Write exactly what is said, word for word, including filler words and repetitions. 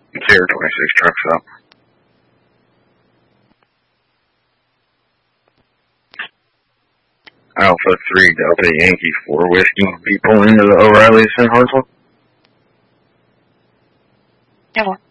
Zero twenty-six trucks up. Alpha three Delta Yankee four Whiskey. Be pulling into the O'Reilly's in Hartsville. Yeah.